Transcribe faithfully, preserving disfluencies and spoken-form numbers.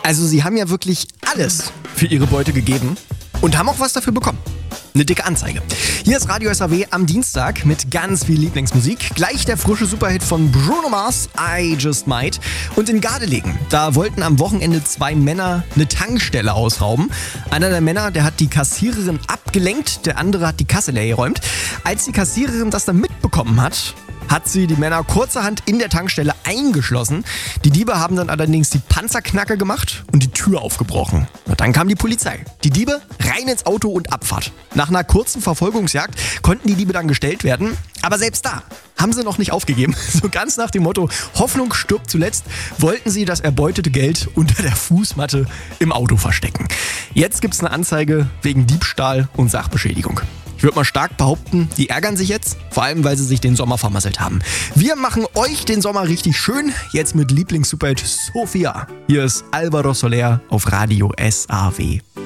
Also sie haben ja wirklich alles für ihre Beute gegeben und haben auch was dafür bekommen. Eine dicke Anzeige. Hier ist Radio S A W am Dienstag mit ganz viel Lieblingsmusik. Gleich der frische Superhit von Bruno Mars, I Just Might. Und in Gardelegen, da wollten am Wochenende zwei Männer eine Tankstelle ausrauben. Einer der Männer, der hat die Kassiererin abgelenkt, der andere hat die Kasse leer geräumt. Als die Kassiererin das dann mitbekommen hat, hat sie die Männer kurzerhand in der Tankstelle eingeschlossen. Die Diebe haben dann allerdings die Panzerknacke gemacht und die Tür aufgebrochen. Und dann kam die Polizei. Die Diebe rein ins Auto und Abfahrt. Nach einer kurzen Verfolgungsjagd konnten die Diebe dann gestellt werden. Aber selbst da haben sie noch nicht aufgegeben. So ganz nach dem Motto, Hoffnung stirbt zuletzt, wollten sie das erbeutete Geld unter der Fußmatte im Auto verstecken. Jetzt gibt's eine Anzeige wegen Diebstahl und Sachbeschädigung. Ich würde mal stark behaupten, die ärgern sich jetzt, vor allem weil sie sich den Sommer vermasselt haben. Wir machen euch den Sommer richtig schön, jetzt mit Lieblings-Superhit Sophia. Hier ist Alvaro Soler auf Radio S A W.